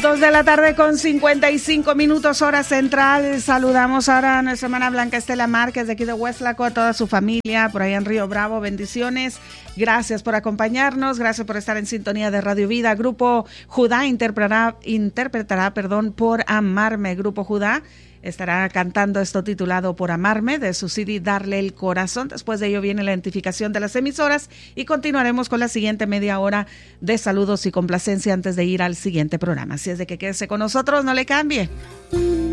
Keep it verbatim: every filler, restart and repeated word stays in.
Dos de la tarde con cincuenta y cinco minutos, hora central. Saludamos ahora a nuestra hermana Blanca Estela Márquez de aquí de Hueslaco, a toda su familia por allá en Río Bravo. Bendiciones. Gracias por acompañarnos. Gracias por estar en sintonía de Radio Vida. Grupo Judá interpretará, interpretará perdón, Por Amarme. Grupo Judá estará cantando esto titulado Por Amarme de su C D Darle el Corazón. Después de ello viene la identificación de las emisoras y continuaremos con la siguiente media hora de saludos y complacencia antes de ir al siguiente programa. Así es de que quédese con nosotros, no le cambie.